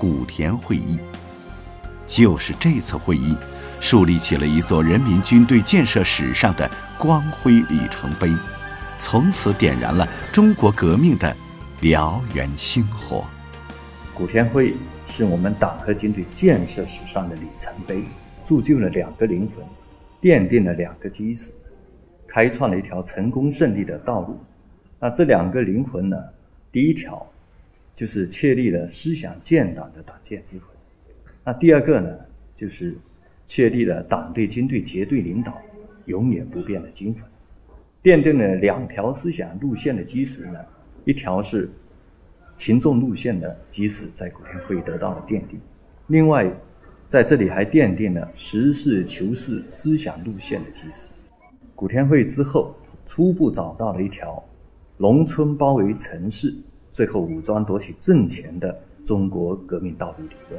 古田会议。就是这次会议，树立起了一座人民军队建设史上的光辉里程碑，从此点燃了中国革命的燎原星火。 古田会议是我们党和军队建设史上的里程碑，铸就了2个灵魂，奠定了2个基石，开创了一条成功胜利的道路。那这2个灵魂呢，第一条就是确立了思想建党的党建之魂，那第2个呢，就是确立了党对军队绝对领导永远不变的精神，奠定了2条思想路线的基石呢，一条是群众路线的基石，在古田会议得到了奠定，另外在这里还奠定了实事求是思想路线的基石。古田会议之后，初步找到了一条农村包围城市，最后武装夺取政权的中国革命道理理论。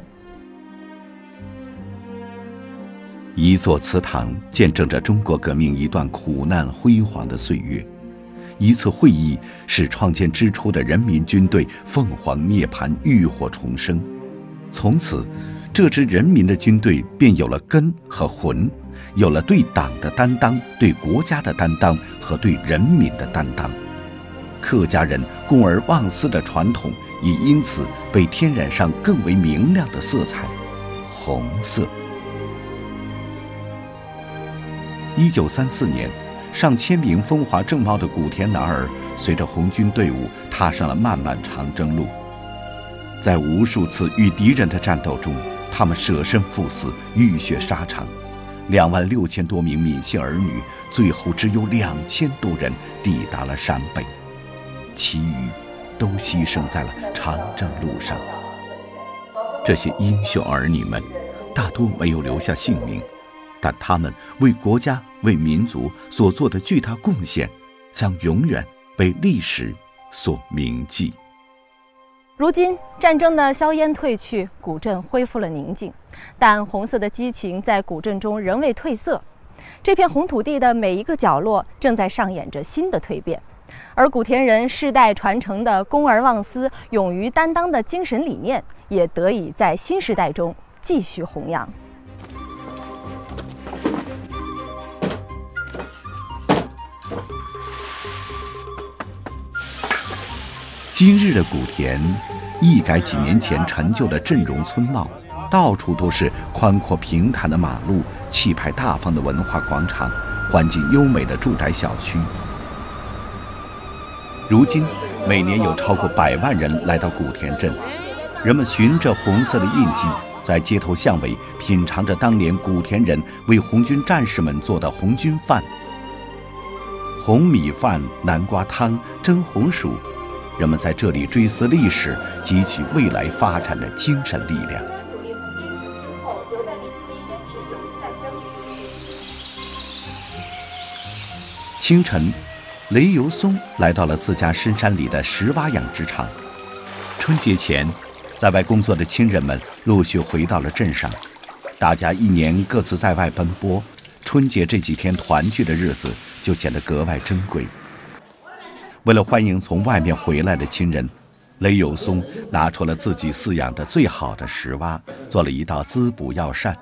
一座祠堂见证着中国革命一段苦难辉煌的岁月，一次会议使创建之初的人民军队凤凰涅槃，浴火重生。从此，这支人民的军队便有了根和魂，有了对党的担当、对国家的担当和对人民的担当。客家人公而忘私的传统也因此被添染上更为明亮的色彩——红色。1934年，上千名风华正茂的古田男儿随着红军队伍踏上了漫漫长征路。在无数次与敌人的战斗中，他们舍身赴死，浴血沙场。26000多名闽姓儿女，最后只有2000多人抵达了陕北，其余都牺牲在了长征路上。这些英雄儿女们大多没有留下姓名，但他们为国家、为民族所做的巨大贡献，将永远被历史所铭记。 如今，战争的硝烟褪去，古镇恢复了宁静，但红色的激情在古镇中仍未褪色。这片红土地的每一个角落正在上演着新的蜕变，而古田人世代传承的公而忘私、勇于担当的精神理念，也得以在新时代中继续弘扬。 今日的古田一改几年前陈旧的镇容村貌，到处都是宽阔平坦的马路，气派大方的文化广场，环境优美的住宅小区。如今每年有超过100万人来到古田镇，人们循着红色的印记，在街头巷尾品尝着当年古田人为红军战士们做的红军饭。红米饭、南瓜汤、蒸红薯，人们在这里追思历史，汲取未来发展的精神力量。清晨，雷游松来到了自家深山里的石蛙养殖场。春节前，在外工作的亲人们陆续回到了镇上，大家一年各自在外奔波，春节这几天团聚的日子就显得格外珍贵。为了欢迎从外面回来的亲人，雷有松拿出了自己饲养的最好的石蛙，做了一道滋补药膳。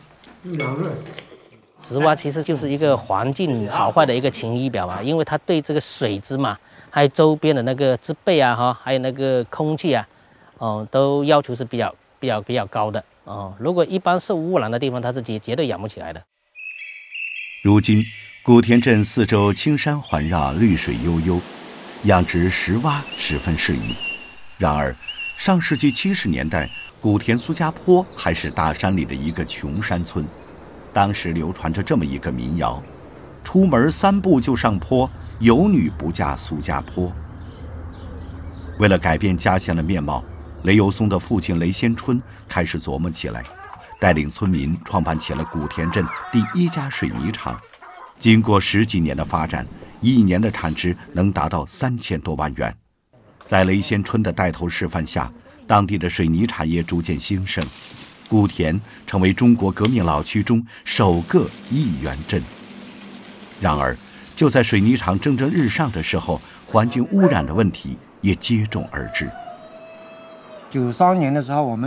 石蛙其实就是一个环境好坏的一个晴雨表嘛，因为它对这个水质嘛，还有周边的那个植被啊，还有那个空气啊，都要求是比较高的。如果一般受污染的地方，它是绝对养不起来的。 如今，古田镇四周青山环绕，绿水悠悠，养殖石蛙十分适宜。然而，上世纪70年代，古田苏家坡还是大山里的一个穷山村。当时流传着这么一个民谣：出门3步就上坡，有女不嫁苏家坡。为了改变家乡的面貌，雷有松的父亲雷先春开始琢磨起来，带领村民创办起了古田镇第1家水泥厂。经过10几年的发展，一年的产值能达到3000多万元。在雷先春的带头示范下，当地的水泥产业逐渐兴盛，古田成为中国革命老区中首个1元镇。然而，就在水泥厂蒸蒸日上的时候，环境污染的问题也接踵而至。 93年的时候，我们